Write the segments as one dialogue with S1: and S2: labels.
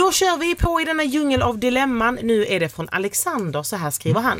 S1: Då kör vi på i denna djungel av dilemman. Nu är det från Alexander, så här skriver han.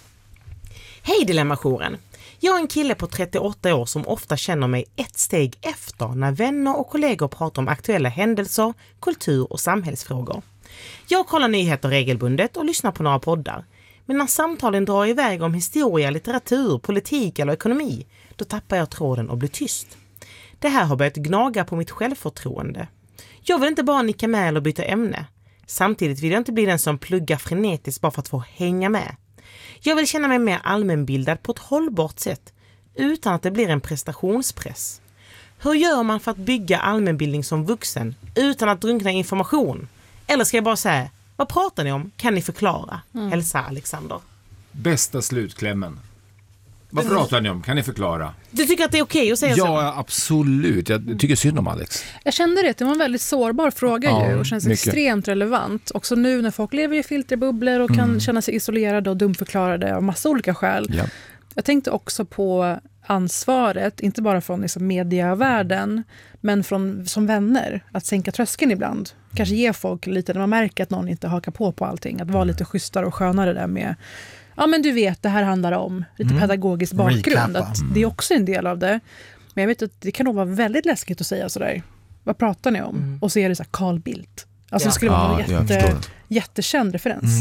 S1: Hej Dilemma-jouren. Jag är en kille på 38 år som ofta känner mig ett steg efter när vänner och kollegor pratar om aktuella händelser, kultur och samhällsfrågor. Jag kollar nyheter regelbundet och lyssnar på några poddar. Men när samtalen drar iväg om historia, litteratur, politik eller ekonomi, då tappar jag tråden och blir tyst. Det här har börjat gnaga på mitt självförtroende. Jag vill inte bara nicka med eller byta ämne. Samtidigt vill jag inte bli den som pluggar frenetiskt bara för att få hänga med. Jag vill känna mig mer allmänbildad på ett hållbart sätt utan att det blir en prestationspress. Hur gör man för att bygga allmänbildning som vuxen utan att drunkna i information? Eller ska jag bara säga, vad pratar ni om? Kan ni förklara? Hälsa Alexander.
S2: Bästa slutklämmen. Vad pratar ni om? Kan ni förklara?
S1: Du tycker att det är okej att säga så?
S2: Ja, absolut. Jag tycker synd om Alex.
S3: Jag kände det var en väldigt sårbar fråga ju och känns extremt relevant. Också nu när folk lever i filterbubblor och kan känna sig isolerade och dumförklarade av massa olika skäl.
S2: Ja.
S3: Jag tänkte också på ansvaret, inte bara från liksom mediavärlden, men som vänner, att sänka tröskeln ibland. Kanske ge folk lite, när man märker att någon inte hakar på allting, att vara lite schysstare och skönare där med, ja men du vet, det här handlar om lite pedagogisk bakgrund. Att det är också en del av det. Men jag vet att det kan nog vara väldigt läskigt att säga sådär. Vad pratar ni om? Och så är det så här Carl Bildt. Alltså det skulle vara en jättekänd referens.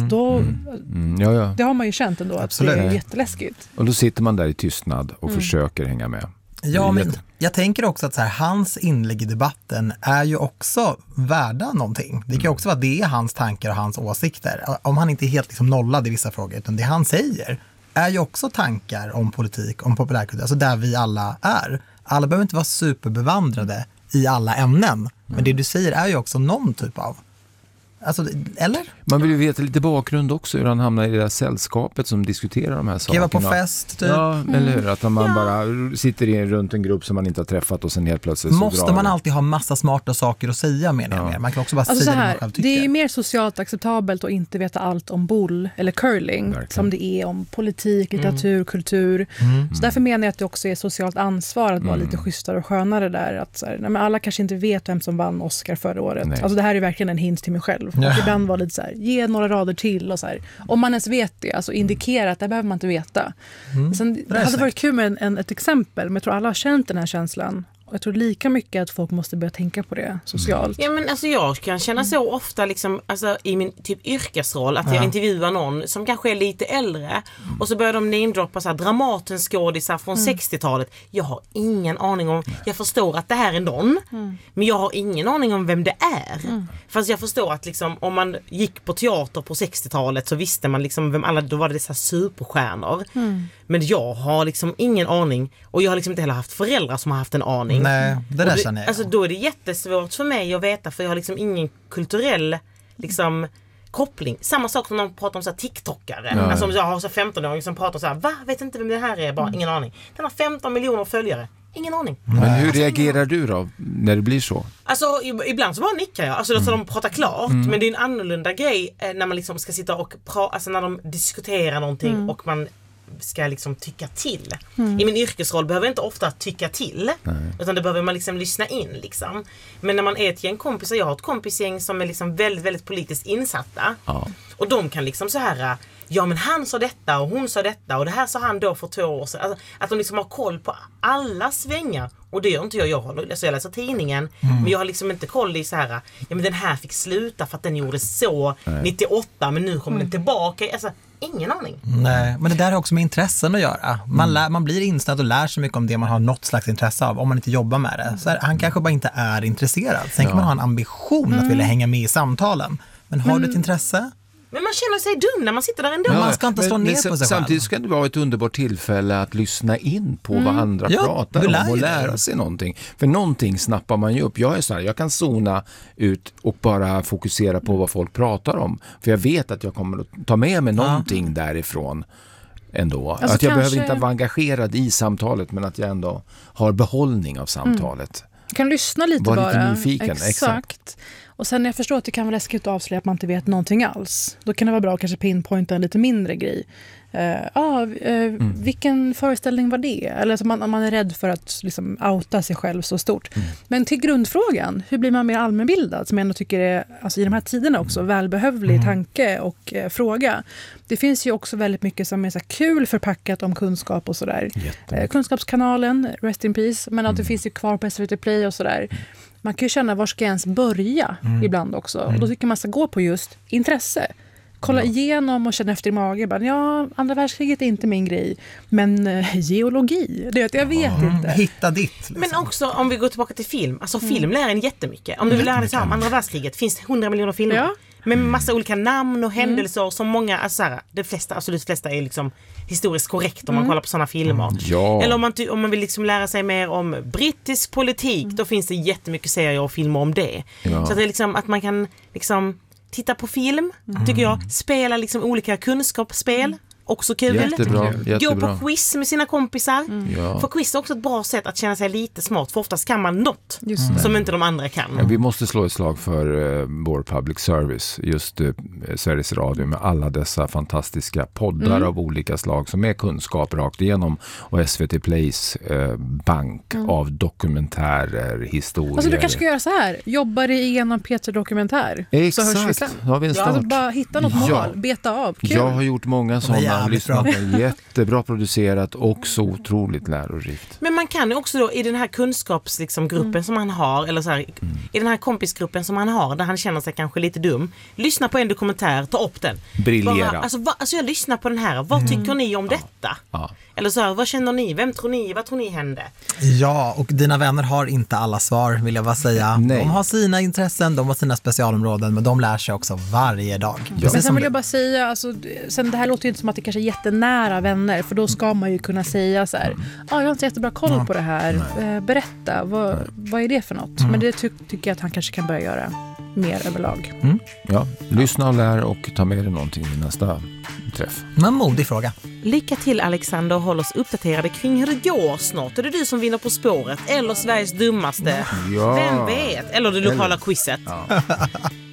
S3: Det har man ju känt ändå. Absolut. Att det är jätteläskigt.
S2: Och då sitter man där i tystnad och försöker hänga med.
S4: Ja, men jag tänker också att så här, hans inlägg i debatten är ju också värda någonting. Det kan ju också vara det är hans tankar och hans åsikter. Om han inte är helt liksom nollad i vissa frågor, utan det han säger är ju också tankar om politik, om populärkultur, alltså där vi alla är. Alla behöver inte vara superbevandrade i alla ämnen, men det du säger är ju också någon typ av, alltså, eller?
S2: Man vill ju veta lite bakgrund också, hur han hamnar i det där sällskapet som diskuterar de här sakerna.
S4: Skriva på fest, typ.
S2: Ja, eller hur? Att man bara sitter runt en grupp som man inte har träffat och sen helt plötsligt så
S4: måste man alltid ha massa smarta saker att säga med det. Man kan också bara säga det man själv tycker.
S3: Det är ju mer socialt acceptabelt att inte veta allt om boll eller curling. Verkligen. Som det är om politik, litteratur, kultur. Så därför menar jag att det också är socialt ansvar att vara lite schysstare och skönare där. Att så här, nej, men alla kanske inte vet vem som vann Oscar förra året. Nej. Alltså det här är verkligen en hint till mig själv. Och ibland var lite så här, ge några rader till och så här. Om man ens vet det, alltså indikera att det behöver man inte veta. Sen, det hade varit kul med ett exempel, men jag tror alla har känt den här känslan. Och jag tror lika mycket att folk måste börja tänka på det socialt.
S1: Ja, men alltså jag kan känna så ofta liksom, alltså, i min typ yrkesroll att jag intervjuar någon som kanske är lite äldre och så börjar de namedroppa så här Dramatenskådisar från 60-talet. Jag har ingen aning om, jag förstår att det här är någon, men jag har ingen aning om vem det är. Fast jag förstår att liksom, om man gick på teater på 60-talet så visste man liksom vem alla, då var det dessa superstjärnor. Men jag har liksom ingen aning, och jag har liksom inte heller haft föräldrar som har haft en aning.
S4: Nej, det där känner jag.
S1: Alltså då är det jättesvårt för mig att veta, för jag har liksom ingen kulturell liksom koppling. Samma sak som de pratar om så här TikTokare. Alltså om jag har så 15-åring som pratar så här, va? Vet inte vem det här är? Bara ingen aning. Den har 15 miljoner följare. Ingen aning.
S2: Men hur reagerar du då när det blir så?
S1: Alltså ibland så bara nickar jag. Alltså så de pratar klart. Men det är en annorlunda grej när man liksom ska sitta och alltså när de diskuterar någonting och man ska liksom tycka till. I min yrkesroll behöver jag inte ofta tycka till. Utan det behöver man liksom lyssna in liksom. Men när man är ett gäng kompisar, jag har ett kompisgäng som är liksom väldigt, väldigt politiskt insatta. Och de kan liksom så här, ja men han sa detta och hon sa detta och det här sa han då för 2 år sedan. Alltså, att de liksom har koll på alla svängar. Och det gör inte jag. Jag läser tidningen, men jag har liksom inte koll i så här, ja men den här fick sluta för att den gjorde så 98, men nu kommer den tillbaka. Alltså, ingen aning.
S4: Nej, men det där har också med intressen att göra. Man blir inställd och lär sig mycket om det man har något slags intresse av, om man inte jobbar med det. Så här, han kanske bara inte är intresserad. Sen kan man ha en ambition att vilja hänga med i samtalen. Men har du ett intresse?
S1: Men man känner sig dum när man sitter där ändå.
S4: Man ska inte slå ner på sig själv.
S2: Samtidigt ska det vara ett underbart tillfälle att lyssna in på vad andra pratar om och lära sig någonting. För någonting snappar man ju upp. Jag är så här, jag kan zona ut och bara fokusera på vad folk pratar om. För jag vet att jag kommer att ta med mig någonting därifrån ändå. Alltså att jag behöver inte vara engagerad i samtalet, men att jag ändå har behållning av samtalet.
S3: Du kan lyssna lite
S2: var
S3: bara.
S2: Lite nyfiken. Exakt.
S3: Och sen jag förstår att det kan vara läskigt att avslöja att man inte vet någonting alls. Då kan det vara bra att kanske pinpointa en lite mindre grej. Vilken föreställning var det? Eller så man är rädd för att liksom outa sig själv så stort. Men till grundfrågan, hur blir man mer allmänbildad? Som jag ändå tycker är, alltså i de här tiderna också, välbehövlig tanke och fråga. Det finns ju också väldigt mycket som är så kul förpackat om kunskap och sådär. Kunskapskanalen, Rest in Peace, men att det finns ju kvar på SVT Play och sådär. Man kan ju känna var ska jag ens börja ibland också. Och då tycker man ska gå på just intresse. Kolla igenom och känna efter i magen. Bara, andra världskriget är inte min grej. Men geologi, jag vet inte.
S4: Hitta ditt. Liksom.
S1: Men också om vi går tillbaka till film. Alltså film lär en jättemycket. Om du vill lära dig om andra världskriget finns 100 miljoner filmer. Ja. Med massa olika namn och händelser som många, alltså de flesta är liksom historiskt korrekt om man kollar på sådana filmer.
S2: Ja.
S1: Eller om man vill liksom lära sig mer om brittisk politik, då finns det jättemycket serier och filmer om det. Ja. Så att det är liksom att man kan liksom titta på film, tycker jag. Spela liksom olika kunskapsspel. Också kul.
S2: Jättebra.
S1: Gå på quiz med sina kompisar. För quiz är också ett bra sätt att känna sig lite smart. För oftast kan man något som inte de andra kan.
S2: Ja, vi måste slå ett slag för vår public service. Just Sveriges Radio med alla dessa fantastiska poddar av olika slag som är kunskap rakt igenom. Och SVT Plays bank av dokumentärer, historier.
S3: Alltså du kanske ska göra så här. Jobbar igenom Peter Dokumentär.
S2: Exakt.
S3: Så hörs vi sen.
S2: Har vi en start.
S3: Alltså bara hitta något mål. Beta av. Kul.
S2: Jag har gjort många sådana. Jättebra producerat och så otroligt lärorikt.
S1: Men man kan ju också då i den här kunskapsgruppen som han har, eller så här, i den här kompisgruppen som han har, där han känner sig kanske lite dum, lyssna på en dokumentär, ta upp den.
S2: Briljera.
S1: Alltså jag lyssnar på den här, vad tycker ni om detta? Ja. Eller så här, vad känner ni? Vad tror ni hände?
S4: Ja, och dina vänner har inte alla svar, vill jag bara säga.
S2: Nej.
S4: De har sina intressen, de har sina specialområden, men de lär sig också varje dag.
S3: Ja. Men sen vill jag bara säga, alltså, sen det här låter ju inte som att det kanske är jättenära vänner, för då ska man ju kunna säga så här, jag har inte jättebra koll på det här, berätta, vad är det för något? Men det tycker jag att han kanske kan börja göra mer överlag.
S2: Ja, lyssna och lär och ta med dig någonting i nästa träff.
S4: Men modig fråga.
S1: Lycka till Alexander och håll oss uppdaterade kring hur det går snart. Är det du som vinner På spåret eller Sveriges dummaste?
S2: Ja.
S1: Vem vet? Eller det lokala quizet.
S2: Ja.